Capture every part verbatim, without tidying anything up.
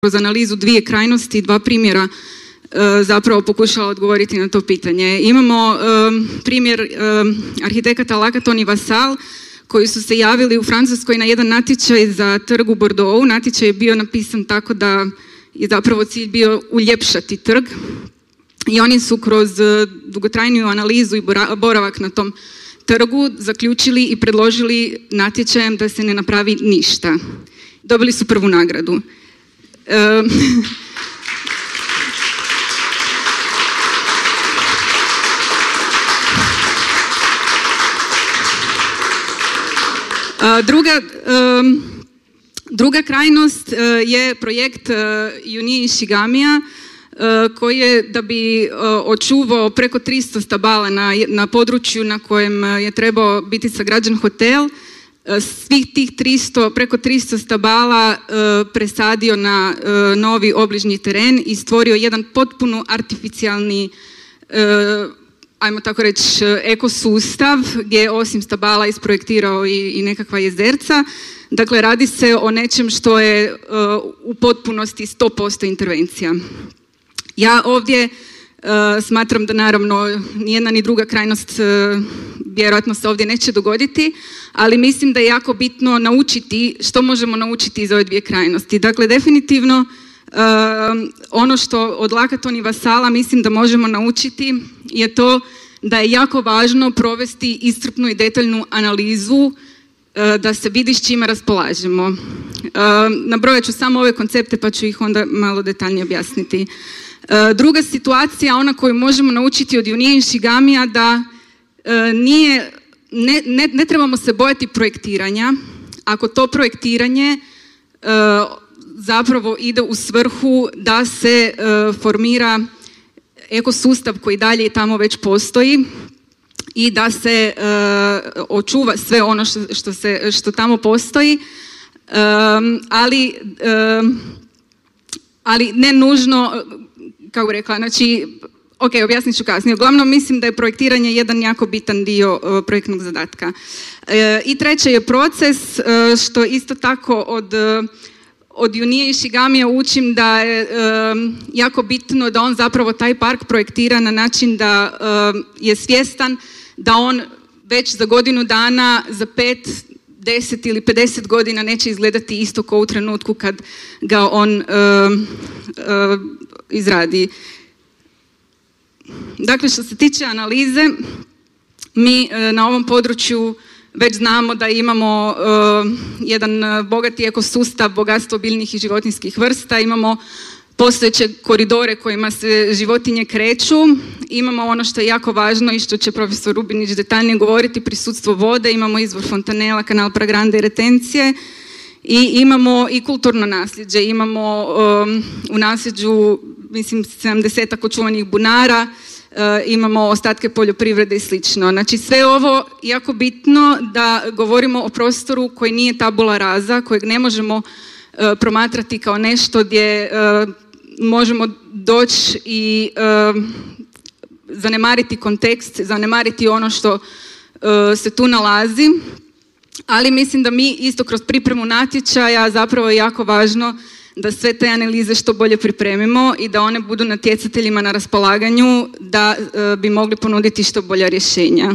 kroz analizu dvije krajnosti i dva primjera zapravo pokušala odgovoriti na to pitanje. Imamo um, primjer um, arhitekata Lacaton i Vassal koji su se javili u Francuskoj na jedan natječaj za trg u Bordeauxu. Natječaj je bio napisan tako da je zapravo cilj bio uljepšati trg i oni su kroz dugotrajniju analizu i boravak na tom trgu zaključili i predložili natječajem da se ne napravi ništa. Dobili su prvu nagradu. Um, Druga, um, druga krajnost uh, je projekt uh, Junji Ishigamija uh, koji je da bi uh, očuvao preko tristo stabala na, na području na kojem je trebao biti sagrađen hotel. Uh, svih tih tristo, preko tristo stabala uh, presadio na uh, novi obližnji teren i stvorio jedan potpuno artificijalni uh, ajmo tako reći, ekosustav gdje je osim stabala isprojektirao i, i nekakva jezerca. Dakle, radi se o nečem što je uh, u potpunosti sto posto intervencija. Ja ovdje uh, smatram da naravno nijedna ni druga krajnost uh, vjerojatno se ovdje neće dogoditi, ali mislim da je jako bitno naučiti što možemo naučiti iz ove dvije krajnosti. Dakle, definitivno Uh, ono što od Lacaton i Vassala mislim da možemo naučiti je to da je jako važno provesti iscrpnu i detaljnu analizu uh, da se vidi s čime raspolažemo. Uh, nabrojat ću samo ove koncepte pa ću ih onda malo detaljnije objasniti. Uh, druga situacija, ona koju možemo naučiti od Junji Ishigamija, da uh, nije, ne, ne, ne trebamo se bojati projektiranja ako to projektiranje uh, zapravo ide u svrhu da se uh, formira ekosustav koji dalje tamo već postoji i da se uh, očuva sve ono što, što, se, što tamo postoji, um, ali, um, ali ne nužno, kako bi rekla, znači, ok, objasnit ću kasnije. Uglavnom mislim da je projektiranje jedan jako bitan dio uh, projektnog zadatka. Uh, I treće je proces, uh, što isto tako od uh, Od Junije Ishigamija učim da je um, jako bitno da on zapravo taj park projektira na način da um, je svjestan da on već za godinu dana, za pet, deset ili pedeset godina neće izgledati isto kao u trenutku kad ga on um, um, izradi. Dakle, što se tiče analize, mi uh, na ovom području već znamo da imamo uh, jedan bogati ekosustav, bogatstvo biljnih i životinjskih vrsta, imamo postojeće koridore kojima se životinje kreću, imamo ono što je jako važno i što će profesor Rubinić detaljnije govoriti, prisutstvo vode, imamo izvor fontanela, kanal Pragrande i retencije i imamo i kulturno nasljeđe, imamo um, u nasljeđu mislim sedamdesetak očuvanih bunara, Uh, imamo ostatke poljoprivrede i slično. Znači sve ovo jako bitno da govorimo o prostoru koji nije tabula rasa, kojeg ne možemo uh, promatrati kao nešto gdje uh, možemo doći i uh, zanemariti kontekst, zanemariti ono što uh, se tu nalazi, ali mislim da mi isto kroz pripremu natječaja zapravo je jako važno da sve te analize što bolje pripremimo i da one budu natjecateljima na raspolaganju da e, bi mogli ponuditi što bolja rješenja.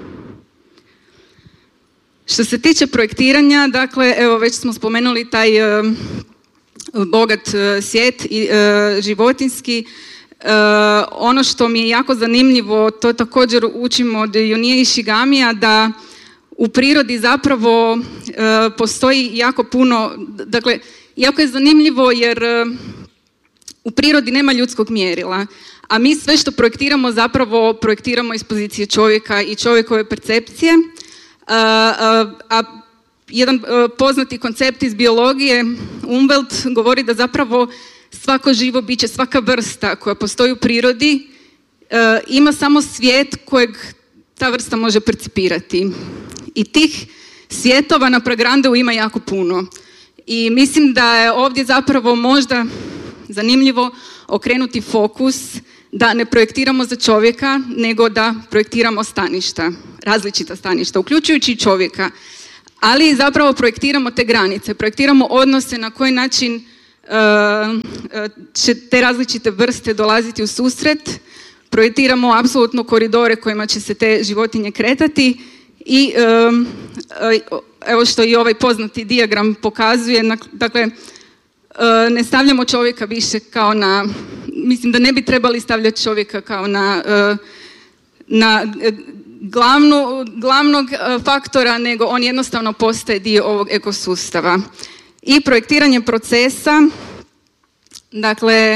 Što se tiče projektiranja, dakle, evo već smo spomenuli taj e, bogat e, svijet i e, životinjski. E, ono što mi je jako zanimljivo, to također učimo od Junije Ishigamija, da u prirodi zapravo e, postoji jako puno, dakle, jako je zanimljivo jer uh, u prirodi nema ljudskog mjerila, a mi sve što projektiramo zapravo projektiramo iz pozicije čovjeka i čovjekove percepcije. Uh, uh, a jedan uh, poznati koncept iz biologije, Umwelt, govori da zapravo svako živo biće, svaka vrsta koja postoji u prirodi uh, ima samo svijet kojeg ta vrsta može percipirati. I tih svjetova na Pragrandeu ima jako puno. I mislim da je ovdje zapravo možda zanimljivo okrenuti fokus da ne projektiramo za čovjeka, nego da projektiramo staništa, različita staništa, uključujući i čovjeka. Ali zapravo projektiramo te granice, projektiramo odnose na koji način će te različite vrste dolaziti u susret. Projektiramo apsolutno koridore kojima će se te životinje kretati i evo što i ovaj poznati dijagram pokazuje, dakle ne stavljamo čovjeka više kao na, mislim da ne bi trebali stavljati čovjeka kao na, na glavnu, glavnog faktora, nego on jednostavno postaje dio ovog ekosustava. I projektiranje procesa, dakle,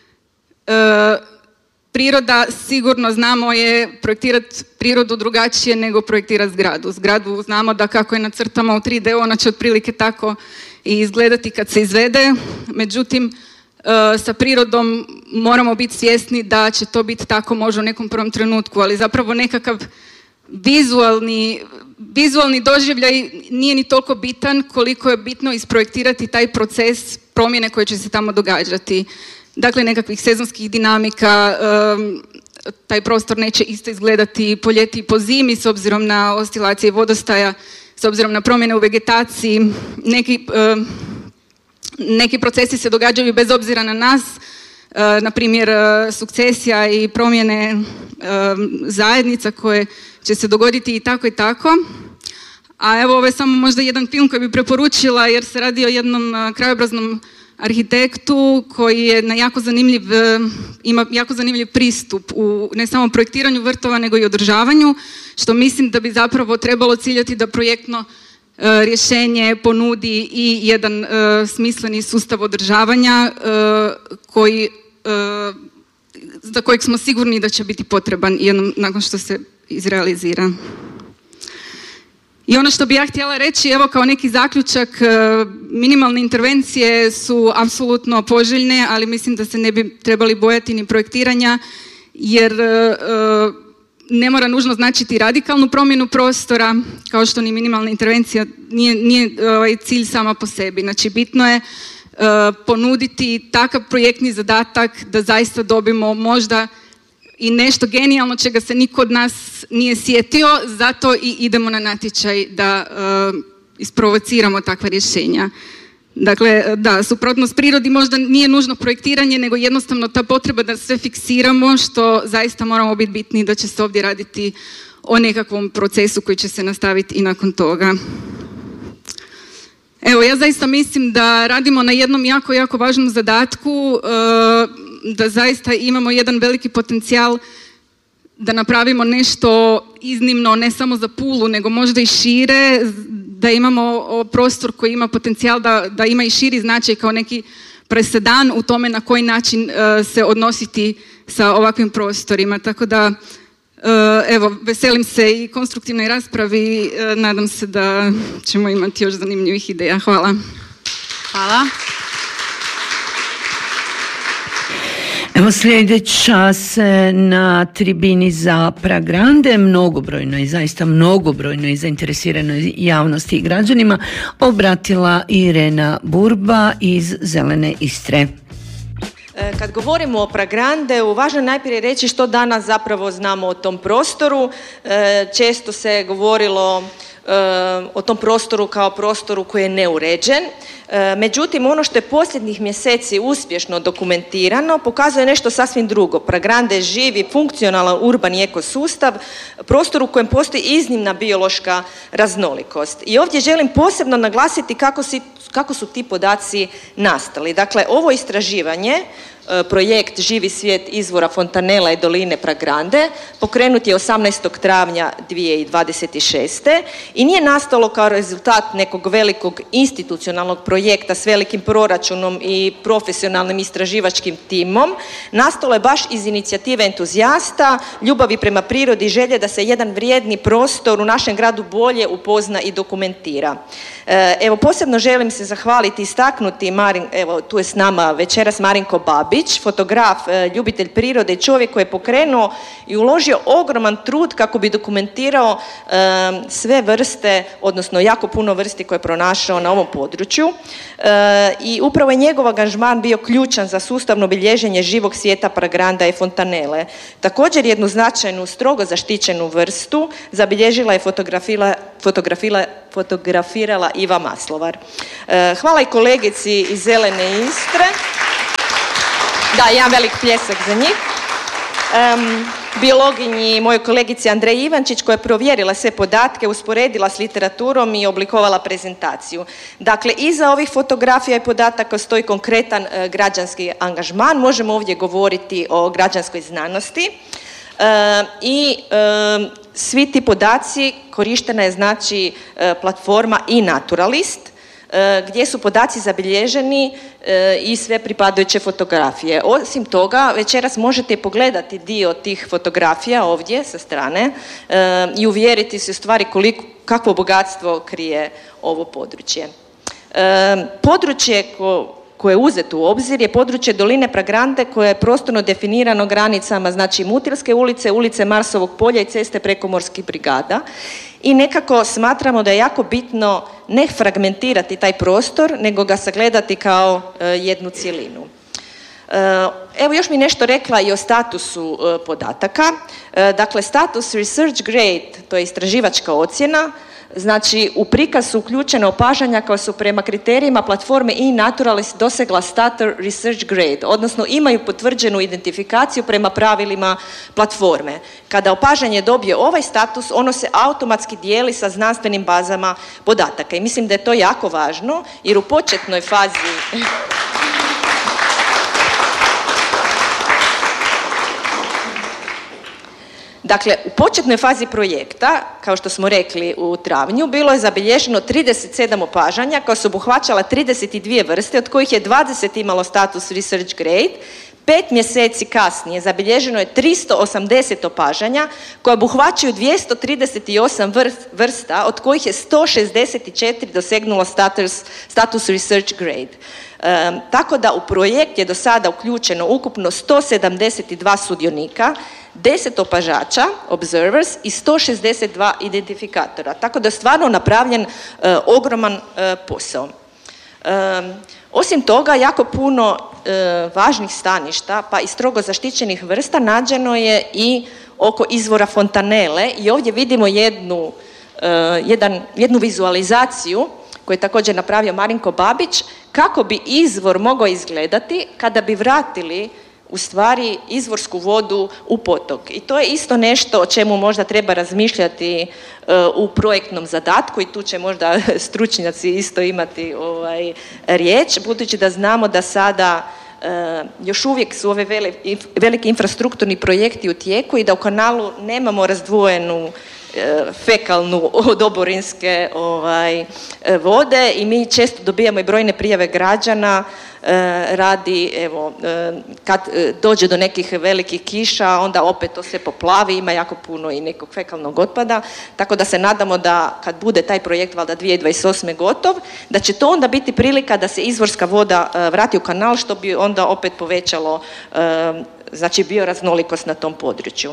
priroda, sigurno znamo, je projektirati prirodu drugačije nego projektirati zgradu. Zgradu znamo da kako je nacrtamo u tri D, ona će otprilike tako i izgledati kad se izvede. Međutim, sa prirodom moramo biti svjesni da će to biti tako možda u nekom prvom trenutku, ali zapravo nekakav vizualni, vizualni doživljaj nije ni toliko bitan koliko je bitno isprojektirati taj proces promjene koje će se tamo događati. Dakle, nekakvih sezonskih dinamika, taj prostor neće isto izgledati po ljeti i po zimi s obzirom na oscilacije vodostaja, s obzirom na promjene u vegetaciji. Neki, neki procesi se događaju bez obzira na nas, na primjer sukcesija i promjene zajednica koje će se dogoditi i tako i tako. A evo, ovo je samo možda jedan film koji bi preporučila jer se radi o jednom krajobraznom arhitektu koji je na jako zanimljiv, ima jako zanimljiv pristup u ne samo projektiranju vrtova nego i održavanju, što mislim da bi zapravo trebalo ciljati da projektno uh, rješenje ponudi i jedan uh, smisleni sustav održavanja uh, koji, uh, za kojeg smo sigurni da će biti potreban jednom nakon što se izrealizira. I ono što bi ja htjela reći, evo kao neki zaključak, minimalne intervencije su apsolutno poželjne, ali mislim da se ne bi trebali bojati ni projektiranja, jer ne mora nužno značiti radikalnu promjenu prostora, kao što ni minimalna intervencija nije, nije ovaj, cilj sama po sebi. Znači, bitno je ponuditi takav projektni zadatak da zaista dobimo možda i nešto genijalno čega se niko od nas nije sjetio, zato i idemo na natječaj da uh, isprovociramo takva rješenja. Dakle, da, suprotnost prirodi možda nije nužno projektiranje, nego jednostavno ta potreba da sve fiksiramo, što zaista moramo biti bitni da će se ovdje raditi o nekakvom procesu koji će se nastaviti i nakon toga. Evo, ja zaista mislim da radimo na jednom jako, jako važnom zadatku, uh, da zaista imamo jedan veliki potencijal da napravimo nešto iznimno, ne samo za Pulu, nego možda i šire, da imamo prostor koji ima potencijal da, da ima i širi značaj kao neki presedan u tome na koji način uh, se odnositi sa ovakvim prostorima. Tako da, uh, evo, veselim se i konstruktivnoj raspravi, uh, nadam se da ćemo imati još zanimljivih ideja. Hvala. Hvala. Evo, sljedeća se na tribini za Pragrande mnogobrojno i zaista mnogobrojno i zainteresiranoj javnosti i građanima obratila Irena Burba iz Zelene Istre. Kad govorimo o Pragrandeu, važno je najprije reći što danas zapravo znamo o tom prostoru. Često se govorilo o tom prostoru kao prostoru koji je neuređen. Međutim, ono što je posljednjih mjeseci uspješno dokumentirano pokazuje nešto sasvim drugo. Pragrande je živi, funkcionalan urbani ekosustav, prostor u kojem postoji iznimna biološka raznolikost. I ovdje želim posebno naglasiti kako, si, kako su ti podaci nastali. Dakle, ovo istraživanje, projekt Živi svijet izvora Fontanela i doline Pragrande, pokrenut je osamnaestog travnja dvije tisuće dvadeset šeste. i nije nastalo kao rezultat nekog velikog institucionalnog projekta s velikim proračunom i profesionalnim istraživačkim timom. Nastalo je baš iz inicijative entuzijasta, ljubavi prema prirodi i želje da se jedan vrijedni prostor u našem gradu bolje upozna i dokumentira. Evo, posebno želim se zahvaliti i istaknuti, Marin, evo tu je s nama večeras Marinko Babić, Babić, fotograf, ljubitelj prirode i čovjek koji je pokrenuo i uložio ogroman trud kako bi dokumentirao sve vrste, odnosno jako puno vrsti koje je pronašao na ovom području. I upravo je njegov angažman bio ključan za sustavno bilježenje živog svijeta pragranda i fontanele. Također jednu značajnu, strogo zaštićenu vrstu zabilježila je fotografila, fotografila, fotografirala Iva Maslovar. Hvala i kolegici iz Zelene Istre. Da, jedan velik pljesak za njih. Um, biologinji, mojoj kolegici Andreji Ivančić, koja je provjerila sve podatke, usporedila s literaturom i oblikovala prezentaciju. Dakle, iza ovih fotografija i podataka stoji konkretan uh, građanski angažman. Možemo ovdje govoriti o građanskoj znanosti. Uh, I uh, svi ti podaci korištena je znači uh, platforma iNaturalist, gdje su podaci zabilježeni i sve pripadajuće fotografije. Osim toga, večeras možete pogledati dio tih fotografija ovdje sa strane i uvjeriti se u stvari koliko, kakvo bogatstvo krije ovo područje. Područje ko, koje je uzeto u obzir je područje doline Pragrande koje je prostorno definirano granicama, znači Mutilske ulice, ulice Marsovog polja i ceste prekomorskih brigada. I nekako smatramo da je jako bitno ne fragmentirati taj prostor, nego ga sagledati kao e, jednu cjelinu. E, evo još mi nešto rekla i o statusu e, podataka. E, dakle, status research grade, to je istraživačka ocjena, znači u prikaz su uključene opažanja koja su prema kriterijima platforme iNaturalist dosegla status research grade, odnosno imaju potvrđenu identifikaciju prema pravilima platforme. Kada opažanje dobije ovaj status, ono se automatski dijeli sa znanstvenim bazama podataka. I mislim da je to jako važno, jer u početnoj fazi... Dakle, u početnoj fazi projekta, kao što smo rekli u travnju, bilo je zabilježeno trideset sedam opažanja koja su obuhvaćala trideset dvije vrste, od kojih je dvadeset imalo status research grade. Pet mjeseci kasnije zabilježeno je tristo osamdeset opažanja koja obuhvaćaju dvjesto trideset osam vrsta, od kojih je sto šezdeset četiri dosegnulo status, status research grade. Um, tako da u projekt je do sada uključeno ukupno sto sedamdeset dva sudionika, deset opažača, observers, i sto šezdeset dva identifikatora. Tako da je stvarno napravljen uh, ogroman uh, posao. Um, osim toga, jako puno uh, važnih staništa, pa i strogo zaštićenih vrsta nađeno je i oko izvora fontanele i ovdje vidimo jednu, uh, jedan, jednu vizualizaciju koju je također napravio Marinko Babić, kako bi izvor mogao izgledati kada bi vratili u stvari izvorsku vodu u potok. I to je isto nešto o čemu možda treba razmišljati uh, u projektnom zadatku i tu će možda stručnjaci isto imati ovaj, riječ, budući da znamo da sada uh, još uvijek su ove vele, veliki infrastrukturni projekti u tijeku i da u kanalu nemamo razdvojenu fekalnu od oborinske ovaj, vode i mi često dobijamo i brojne prijave građana eh, radi, evo, eh, kad eh, dođe do nekih velikih kiša, onda opet to se poplavi, ima jako puno i nekog fekalnog otpada, tako da se nadamo da kad bude taj projekt valjda dvije tisuće dvadeset osme gotov, da će to onda biti prilika da se izvorska voda eh, vrati u kanal, što bi onda opet povećalo eh, znači bioraznolikost na tom području.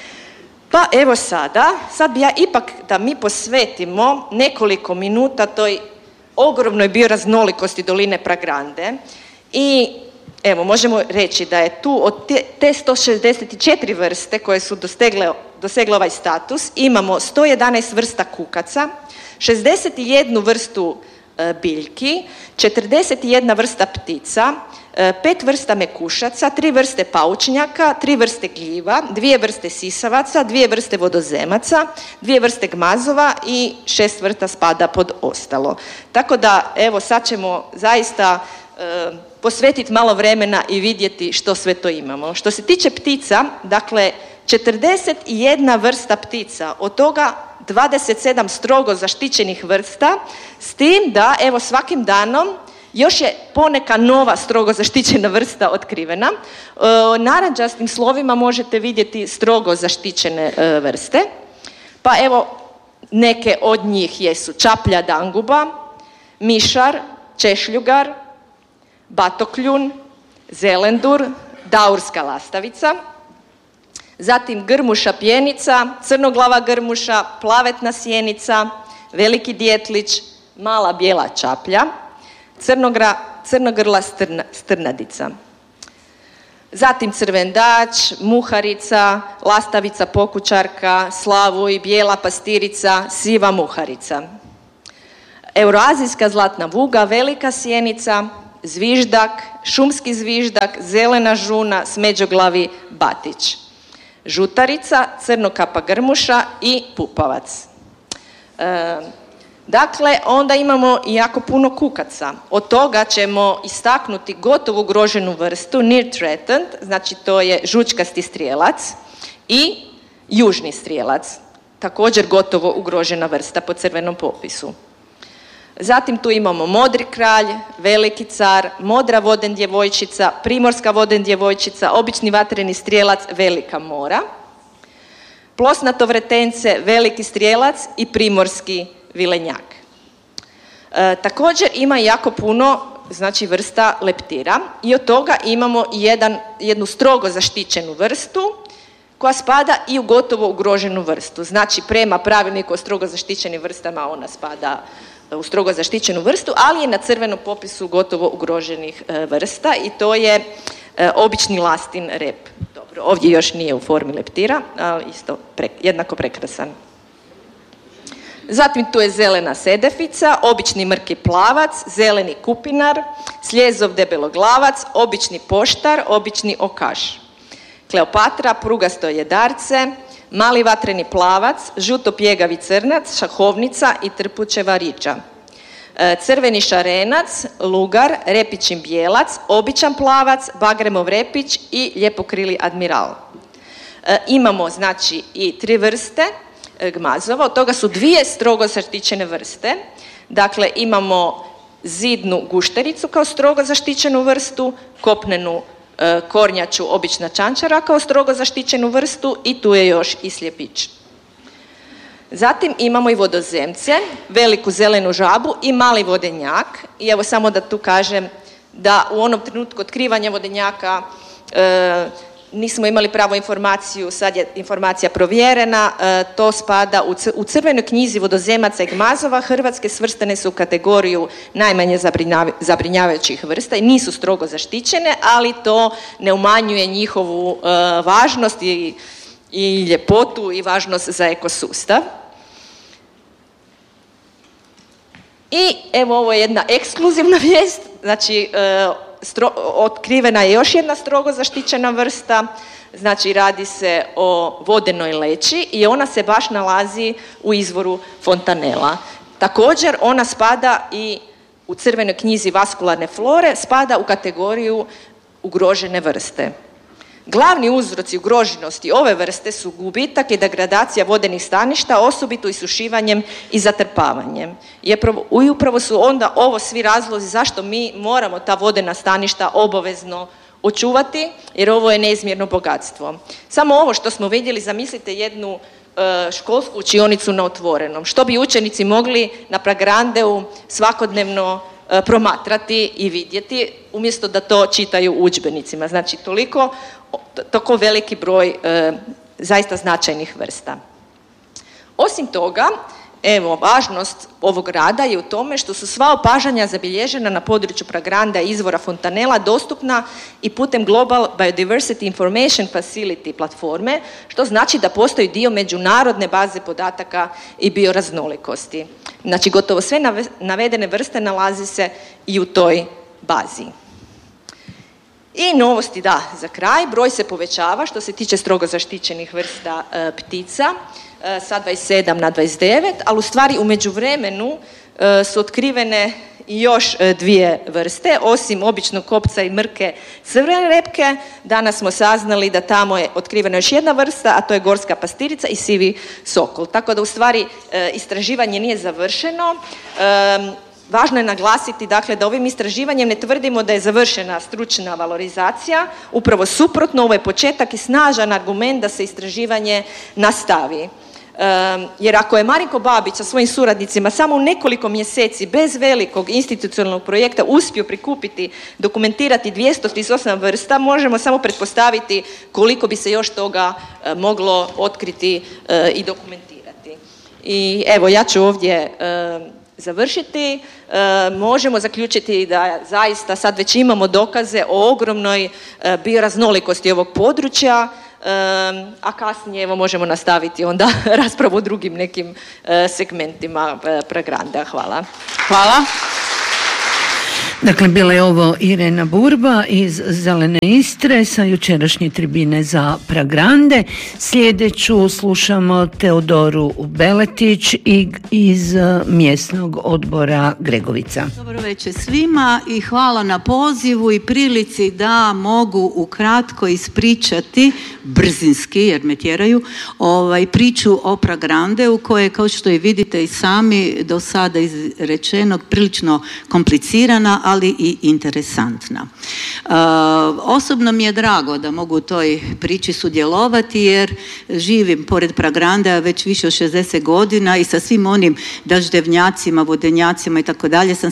Pa evo sada, sad bi ja ipak da mi posvetimo nekoliko minuta toj ogromnoj bioraznolikosti doline Pragrande i evo možemo reći da je tu od te, te sto šezdeset četiri vrste koje su dosegle, dosegle ovaj status, imamo sto jedanaest vrsta kukaca, šezdeset jednu vrstu e, biljki, četrdeset jedna vrsta ptica, pet vrsta mekušaca, tri vrste paučnjaka, tri vrste gljiva, dvije vrste sisavaca, dvije vrste vodozemaca, dvije vrste gmazova i šest vrsta spada pod ostalo. Tako da, evo, sad ćemo zaista e, posvetiti malo vremena i vidjeti što sve to imamo. Što se tiče ptica, dakle, četrdeset jedna vrsta ptica, od toga dvadeset sedam strogo zaštićenih vrsta, s tim da, evo, svakim danom još je poneka nova strogo zaštićena vrsta otkrivena. E, narančastim slovima možete vidjeti strogo zaštićene e, vrste. Pa evo, neke od njih jesu čaplja danguba, mišar, češljugar, batokljun, zelendur, daurska lastavica, zatim grmuša pjenica, crnoglava grmuša, plavetna sjenica, veliki djetlić, mala bijela čaplja, crnogra, crnogrla strna, strnadica. Zatim crvendač, muharica, lastavica pokučarka, slavuj, bijela pastirica, siva muharica. Euroazijska zlatna vuga, velika sjenica, zviždak, šumski zviždak, zelena žuna, smeđoglavi batić. Žutarica, crnokapa grmuša i pupavac. E, dakle, onda imamo i jako puno kukaca. Od toga ćemo istaknuti gotovo ugroženu vrstu, near threatened, znači to je žučkasti strijelac i južni strijelac, također gotovo ugrožena vrsta po crvenom popisu. Zatim tu imamo modri kralj, veliki car, modra voden djevojčica, primorska voden djevojčica, obični vatreni strijelac, velika mora, plosnato vretence, veliki strijelac i primorski vilenjak. E, također ima jako puno, znači, vrsta leptira i od toga imamo jedan, jednu strogo zaštićenu vrstu koja spada i u gotovo ugroženu vrstu. Znači, prema pravilniku o strogo zaštićenim vrstama ona spada u strogo zaštićenu vrstu, ali je na crvenom popisu gotovo ugroženih e, vrsta i to je e, obični lastin rep. Dobro, ovdje još nije u formi leptira, ali isto pre, jednako prekrasan. Zatim tu je zelena sedefica, obični mrki plavac, zeleni kupinar, sljezov debeloglavac, obični poštar, obični okaš. Kleopatra, prugasto jedarce, mali vatreni plavac, žuto pjegavi crnac, šahovnica i trpućeva riča. Crveni šarenac, lugar, repićin bijelac, običan plavac, bagremov repić i lijepokrili admiral. E, imamo, znači, i tri vrste gmazova, od toga su dvije strogo zaštićene vrste. Dakle, imamo zidnu guštericu kao strogo zaštićenu vrstu, kopnenu e, kornjaču, obična čančara kao strogo zaštićenu vrstu i tu je još i sljepić. Zatim imamo i vodozemce, veliku zelenu žabu i mali vodenjak. I evo samo da tu kažem da u onom trenutku otkrivanja vodenjaka e, nismo imali pravu informaciju, sad je informacija provjerena, e, to spada u, c- u crvenoj knjizi vodozemaca i gmazova, Hrvatske svrstane su u kategoriju najmanje zabrinjav- zabrinjavajućih vrsta i nisu strogo zaštićene, ali to ne umanjuje njihovu e, važnost i, i ljepotu i važnost za ekosustav. I evo, ovo je jedna ekskluzivna vijest, znači e, stro, otkrivena je još jedna strogo zaštićena vrsta, znači radi se o vodenoj leći i ona se baš nalazi u izvoru fontanela. Također ona spada i u crvenoj knjizi vaskularne flore, spada u kategoriju ugrožene vrste. Glavni uzroci ugroženosti ove vrste su gubitak i degradacija vodenih staništa, osobito isušivanjem i zatrpavanjem. I upravo su onda ovo svi razlozi zašto mi moramo ta vodena staništa obavezno očuvati, jer ovo je neizmjerno bogatstvo. Samo ovo što smo vidjeli, zamislite jednu e, školsku učionicu na otvorenom. Što bi učenici mogli na Pragrandeu svakodnevno e, promatrati i vidjeti, umjesto da to čitaju u udžbenicima. Znači, toliko tako veliki broj e, zaista značajnih vrsta. Osim toga, evo, važnost ovog rada je u tome što su sva opažanja zabilježena na području Pragranda i izvora fontanela dostupna i putem Global Biodiversity Information Facility platforme, što znači da postoji dio međunarodne baze podataka i bioraznolikosti. Znači, gotovo sve navedene vrste nalazi se i u toj bazi. I novosti, da, za kraj, broj se povećava što se tiče strogo zaštićenih vrsta e, ptica, e, sa dvadeset sedam na dvadeset devet, ali u stvari u međuvremenu e, su otkrivene i još e, dvije vrste, osim običnog kopca i mrke crvene repke, danas smo saznali da tamo je otkrivena još jedna vrsta, a to je gorska pastirica i sivi sokol. Tako da u stvari e, istraživanje nije završeno. E, Važno je naglasiti, dakle, da ovim istraživanjem ne tvrdimo da je završena stručna valorizacija, upravo suprotno, ovo je početak i snažan argument da se istraživanje nastavi. jer ako je Marinko Babić sa svojim suradnicima samo u nekoliko mjeseci bez velikog institucionalnog projekta uspio prikupiti, dokumentirati dvjesto trideset osam vrsta, možemo samo pretpostaviti koliko bi se još toga moglo otkriti i dokumentirati. I evo, ja ću ovdje završiti. Možemo zaključiti da zaista sad već imamo dokaze o ogromnoj bioraznolikosti ovog područja, a kasnije evo možemo nastaviti onda raspravu o drugim nekim segmentima Pragranda. Hvala. Hvala. Dakle, bila je ovo Irena Burba iz Zelene Istre sa jučerašnje tribine za Pragrande. Sljedeću slušamo Teodoru Beletić iz mjesnog odbora Gregovica. Dobro večer svima i hvala na pozivu i prilici da mogu ukratko ispričati, brzinski jer me tjeraju, ovaj, priču o Pragrandeu koja je, kao što i vidite i sami do sada izrečeno, prilično komplicirana, ali i interesantna. Uh, osobno mi je drago da mogu u toj priči sudjelovati jer živim pored Pragrandea već više od šezdeset godina i sa svim onim daždevnjacima, vodenjacima i tako dalje sam